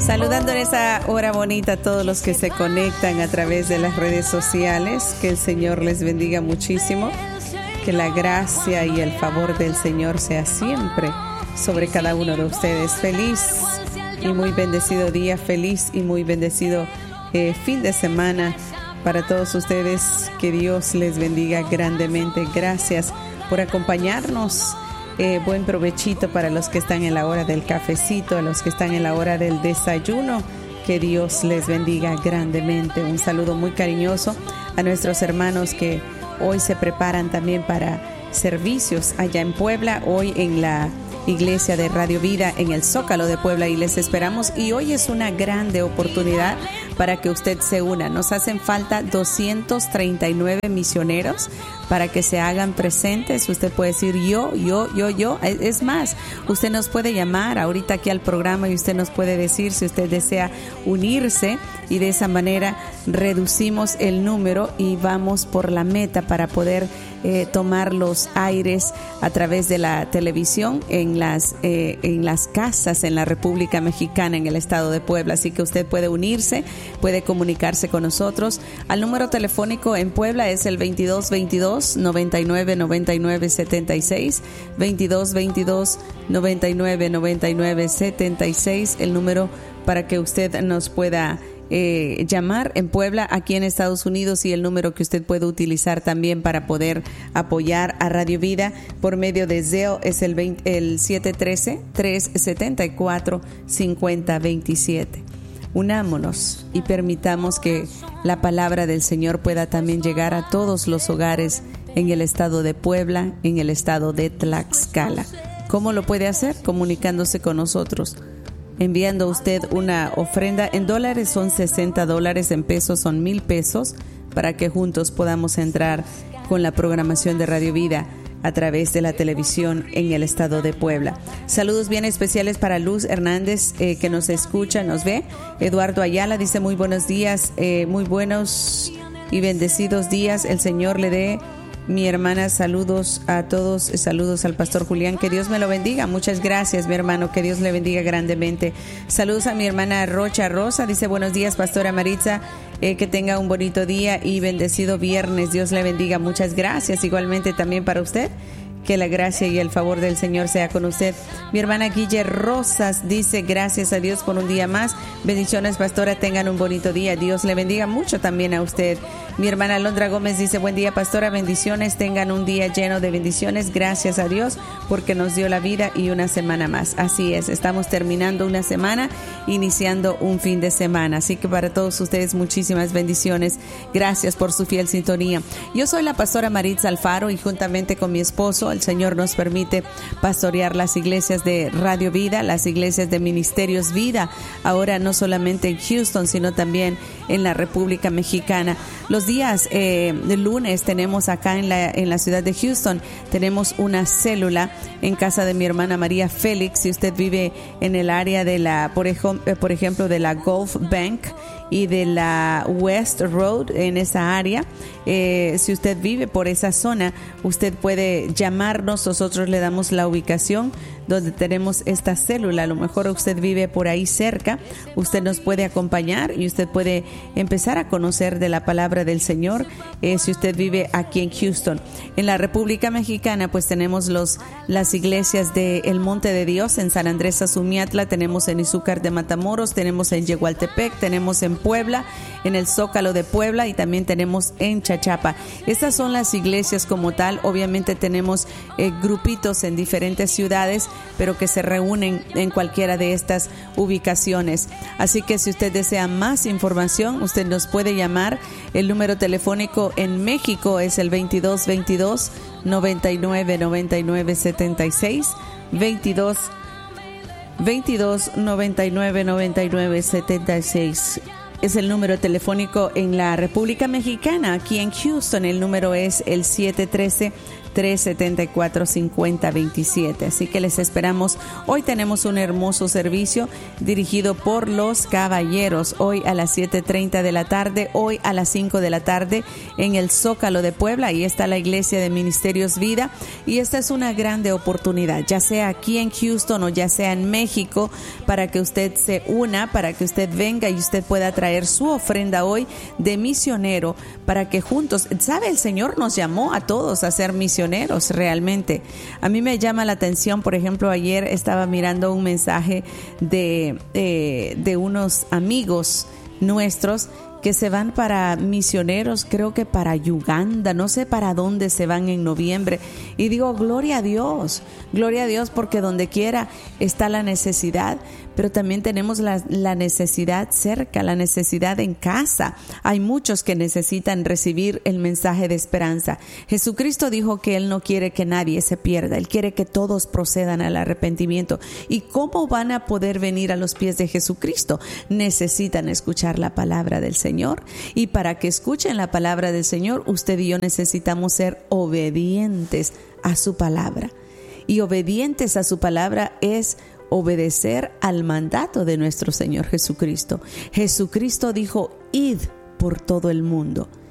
Saludando en esa hora bonita a todos los que se conectan a través de las redes sociales. Que el Señor les bendiga muchísimo. Que la gracia y el favor del Señor sea siempre sobre cada uno de ustedes. Feliz y muy bendecido día, feliz y muy bendecido fin de semana para todos ustedes. Que Dios les bendiga grandemente. Gracias por acompañarnos. Buen provechito para los que están en la hora del cafecito, a los que están en la hora del desayuno. Que Dios les bendiga grandemente. Un saludo muy cariñoso a nuestros hermanos que hoy se preparan también para servicios allá en Puebla, hoy en la Iglesia de Radio Vida en el Zócalo de Puebla, y les esperamos. Y hoy es una grande oportunidad para que usted se una. Nos hacen falta 239 misioneros para que se hagan presentes. Usted puede decir yo. Es más, usted nos puede llamar ahorita aquí al programa y usted nos puede decir si usted desea unirse, y de esa manera reducimos el número y vamos por la meta para poder tomar los aires a través de la televisión en las casas en la República Mexicana, en el estado de Puebla. Así que usted puede unirse, puede comunicarse con nosotros. Al número telefónico en Puebla es el 2222-9999-76, 2222-9999-76, el número para que usted nos pueda llamar en Puebla, aquí en Estados Unidos, y el número que usted puede utilizar también para poder apoyar a Radio Vida por medio de Zelle es el 713-374-5027. Unámonos y permitamos que la palabra del Señor pueda también llegar a todos los hogares en el estado de Puebla, en el estado de Tlaxcala. ¿Cómo lo puede hacer? Comunicándose con nosotros, enviando usted una ofrenda. En dólares son $60, en pesos son 1,000 pesos, para que juntos podamos entrar con la programación de Radio Vida a través de la televisión en el estado de Puebla. Saludos bien especiales para Luz Hernández, que nos escucha, nos ve. Eduardo Ayala dice muy buenos días, muy buenos y bendecidos días. El Señor le dé. Mi hermana, saludos a todos, saludos al pastor Julián, que Dios me lo bendiga. Muchas gracias, mi hermano, que Dios le bendiga grandemente. Saludos a mi hermana Rocha Rosa, dice buenos días, pastora Maritza, que tenga un bonito día y bendecido viernes. Dios le bendiga. Muchas gracias, igualmente también para usted. Que la gracia y el favor del Señor sea con usted. Mi hermana Guille Rosas dice gracias a Dios por un día más. Bendiciones, pastora, tengan un bonito día. Dios le bendiga mucho también a usted. Mi hermana Alondra Gómez dice buen día, pastora, bendiciones, tengan un día lleno de bendiciones. Gracias a Dios porque nos dio la vida y una semana más. Así es, estamos terminando una semana, iniciando un fin de semana. Así que para todos ustedes muchísimas bendiciones. Gracias por su fiel sintonía. Yo soy la pastora Maritza Alfaro y juntamente con mi esposo el Señor nos permite pastorear las iglesias de Radio Vida, las iglesias de Ministerios Vida, ahora no solamente en Houston, sino también en la República Mexicana. Los días de lunes tenemos acá en la ciudad de Houston, tenemos una célula en casa de mi hermana María Félix. Si usted vive en el área de por ejemplo, de la Gulf Bank y de la West Road, en esa área, si usted vive por esa zona, usted puede llamarnos, nosotros le damos la ubicación donde tenemos esta célula. A lo mejor usted vive por ahí cerca, usted nos puede acompañar y usted puede empezar a conocer de la palabra del Señor, si usted vive aquí en Houston. En la República Mexicana pues tenemos las iglesias de El Monte de Dios en San Andrés Azumiatla, tenemos en Izúcar de Matamoros, tenemos en Yehualtepec, tenemos en Puebla, en el Zócalo de Puebla, y también tenemos en Chachapa. Estas son las iglesias como tal. Obviamente tenemos grupitos en diferentes ciudades, pero que se reúnen en cualquiera de estas ubicaciones. Así que si usted desea más información, usted nos puede llamar. El número telefónico en México es el 2222-9999-76, 2299-9976. Es el número telefónico en la República Mexicana. Aquí en Houston el número es el 374-5027. Así que les esperamos. Hoy tenemos un hermoso servicio dirigido por los caballeros. Hoy a las 7:30 de la tarde, hoy a las 5 de la tarde en el Zócalo de Puebla. Ahí está la Iglesia de Ministerios Vida. Y esta es una grande oportunidad, ya sea aquí en Houston o ya sea en México, para que usted se una, para que usted venga y usted pueda traer su ofrenda hoy de misionero, para que juntos, ¿sabe? El Señor nos llamó a todos a ser misioneros realmente. A mí me llama la atención, por ejemplo, ayer estaba mirando un mensaje de unos amigos nuestros que se van para misioneros, creo que para Uganda, no sé para dónde se van en noviembre. Y digo, gloria a Dios, porque donde quiera está la necesidad, pero también tenemos la necesidad cerca, la necesidad en casa. Hay muchos que necesitan recibir el mensaje de esperanza. Jesucristo dijo que Él no quiere que nadie se pierda, Él quiere que todos procedan al arrepentimiento. ¿Y cómo van a poder venir a los pies de Jesucristo? Necesitan escuchar la palabra del Señor. Y para que escuchen la palabra del Señor, usted y yo necesitamos ser obedientes a su palabra. Y obedientes a su palabra es obedecer al mandato de nuestro Señor Jesucristo. Jesucristo dijo, id por todo el mundo.